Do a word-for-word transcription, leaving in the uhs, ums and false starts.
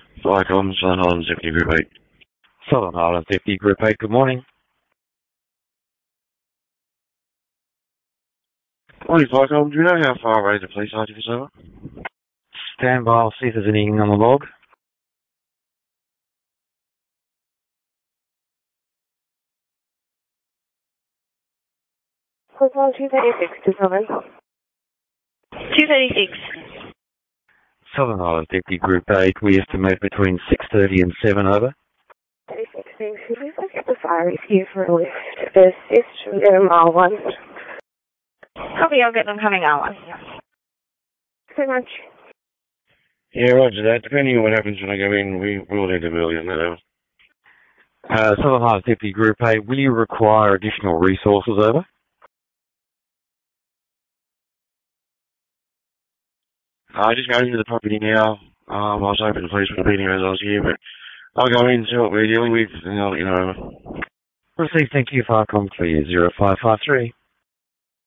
Viacom, Southern Highlands Deputy Group eight. Southern Highlands Deputy Group eight, good morning. Morning, Viacom. Do you know how far away the police are to this over? Stand by, I'll see if there's anything on the log. Hotel two thirty-six to Southern. two thirty-six. Southern Highlands Deputy Group eight, we estimate between six thirty and seven, over. thirty-six, thanks. Should we look at the fire here for a lift? There's this, should we get them R one? Copy, I'll get them coming R one. So much. Yeah, roger that. Depending on what happens when I go in, we will need them early on that hour. Uh, Southern Highlands Deputy Group eight, will you require additional resources, over? I just go into the property now. Um, I was hoping the police would be here as I was here, but I'll go in and see what we're dealing with, and I'll let you know. Receive, thank you, Viacom, clear zero five five three.